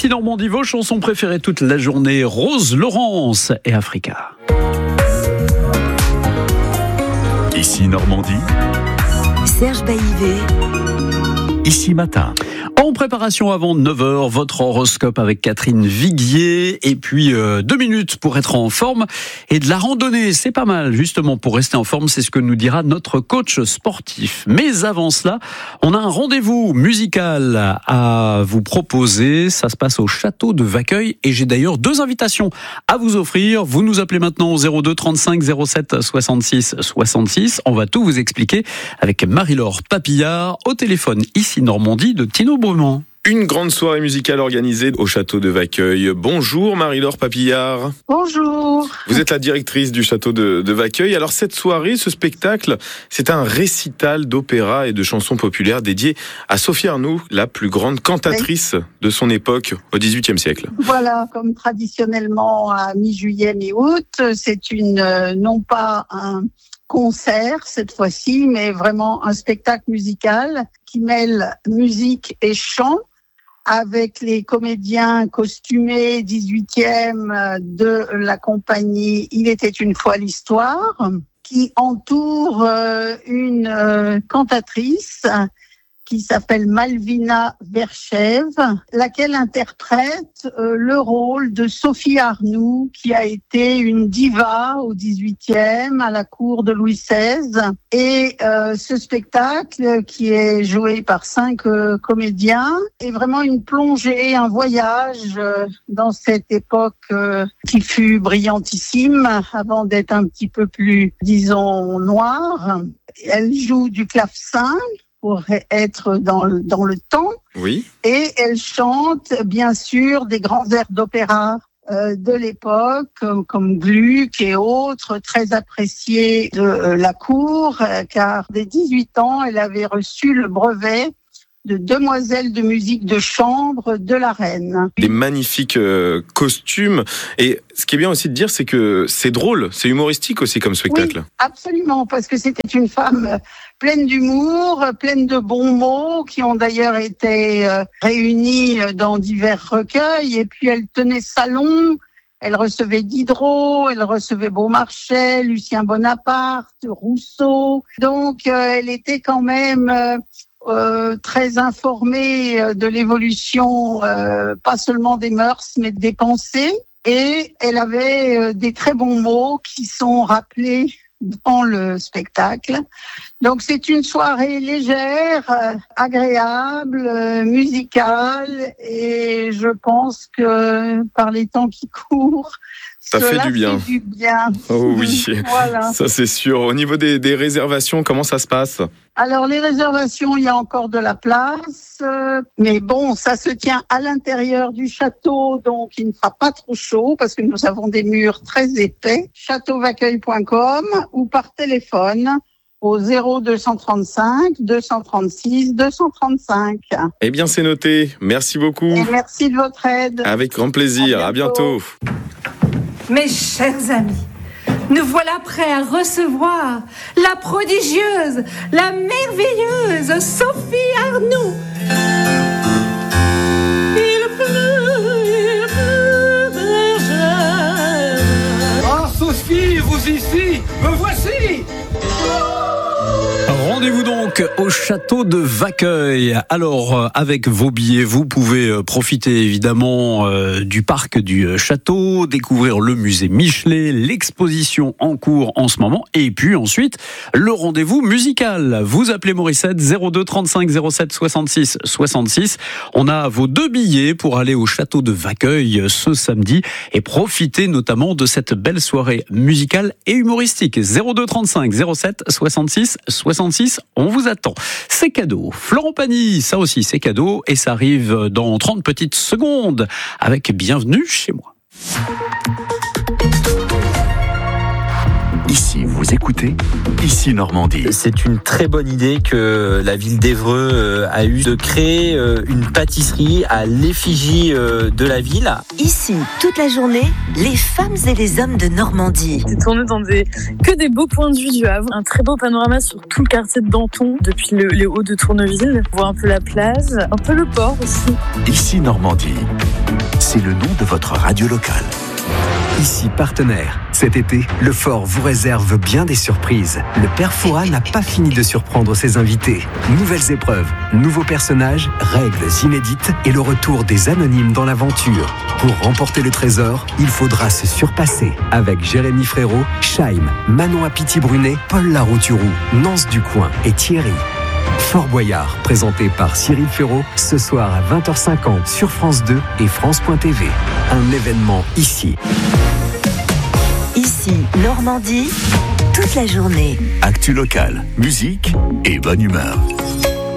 Ici Normandie, vos chansons préférées toute la journée, Rose Laurence et Africa. Ici Normandie, Serge Baillivet. Ici Matin. En préparation avant 9h, votre horoscope avec Catherine Viguier. Et puis 2 minutes pour être en forme. Et de la randonnée, c'est pas mal justement pour rester en forme. C'est ce que nous dira notre coach sportif. Mais avant cela, on a un rendez-vous musical à vous proposer. Ça se passe au château de Vaqueuil. Et j'ai d'ailleurs 2 invitations à vous offrir. Vous nous appelez maintenant au 02 35 07 66 66. On va tout vous expliquer avec Marie-Laure Papillard au téléphone ici Normandie de Tino Brumand. Une grande soirée musicale organisée au château de Vaqueuil. Bonjour Marie-Laure Papillard. Bonjour. Vous êtes la directrice du château de Vaqueuil. Alors cette soirée, ce spectacle, c'est un récital d'opéra et de chansons populaires dédié à Sophie Arnould, la plus grande cantatrice de son époque au XVIIIe siècle. Voilà, comme traditionnellement à mi-juillet, mi-août, c'est non pas un concert cette fois-ci, mais vraiment un spectacle musical qui mêle musique et chant avec les comédiens costumés 18e de la compagnie Il était une fois l'histoire, qui entoure une cantatrice qui s'appelle Malvina Verschève, laquelle interprète le rôle de Sophie Arnould, qui a été une diva au XVIIIe à la cour de Louis XVI. Et ce spectacle, qui est joué par 5 comédiens, est vraiment une plongée, un voyage dans cette époque qui fut brillantissime avant d'être un petit peu plus, disons, noire. Elle joue du clavecin pour être dans le temps. Oui. Et elle chante, bien sûr, des grands airs d'opéra de l'époque, comme Gluck et autres, très appréciés de la cour, car dès 18 ans, elle avait reçu le brevet de demoiselle de musique de chambre de la reine. Des magnifiques costumes. Et ce qui est bien aussi de dire, c'est que c'est drôle, c'est humoristique aussi comme spectacle. Oui, absolument, parce que c'était une femme pleine d'humour, pleine de bons mots, qui ont d'ailleurs été réunis dans divers recueils. Et puis elle tenait salon, elle recevait Diderot, elle recevait Beaumarchais, Lucien Bonaparte, Rousseau. Donc elle était quand même très informée de l'évolution, pas seulement des mœurs, mais des pensées. Et elle avait des très bons mots qui sont rappelés dans le spectacle. Donc c'est une soirée légère, agréable, musicale, et je pense que par les temps qui courent, ça fait du bien. Oh oui, voilà. Ça c'est sûr. Au niveau des réservations, comment ça se passe ? Alors les réservations, il y a encore de la place, mais bon, ça se tient à l'intérieur du château, donc il ne fera pas trop chaud parce que nous avons des murs très épais. Châteauvaqueuil.com ou par téléphone au 0235 236 235. Eh bien, c'est noté. Merci beaucoup. Et merci de votre aide. Avec grand plaisir. À bientôt. Mes chers amis, nous voilà prêts à recevoir la prodigieuse, la merveilleuse Sophie Arnould. Il pleut, bergère. Ah, Sophie, vous ici, me voici. Rendez-vous donc au château de Vaqueuil. Alors, avec vos billets, vous pouvez profiter évidemment du parc du château, découvrir le musée Michelet, l'exposition en cours en ce moment, et puis ensuite, le rendez-vous musical. Vous appelez Morissette 02 35 07 66 66. On a vos 2 billets pour aller au château de Vaqueuil ce samedi et profiter notamment de cette belle soirée musicale et humoristique. 02 35 07 66 66. On vous attend. C'est cadeau. Florent Pagny, ça aussi c'est cadeau et ça arrive dans 30 petites secondes avec Bienvenue chez moi. Ici, vous écoutez Ici Normandie. C'est une très bonne idée que la ville d'Évreux a eue de créer une pâtisserie à l'effigie de la ville. Ici, toute la journée, les femmes et les hommes de Normandie. C'est tourné dans que des beaux points de vue du Havre. Un très beau panorama sur tout le quartier de Danton, depuis les hauts de Tourneville. On voit un peu la plage, un peu le port aussi. Ici Normandie. c'est le nom de votre radio locale. Ici partenaire. Cet été, le Fort vous réserve bien des surprises. Le Père Fouras n'a pas fini de surprendre ses invités. Nouvelles épreuves, nouveaux personnages, règles inédites et le retour des anonymes dans l'aventure. Pour remporter le trésor, il faudra se surpasser. Avec Jérémy Frérot, Chaim, Manon Apiti-Brunet, Paul Larouturou, Nance Ducoing et Thierry. Fort Boyard, présenté par Cyril Ferraud, ce soir à 20h50 sur France 2 et France.tv. Un événement ici. Ici, Normandie, toute la journée. Actu locale, musique et bonne humeur.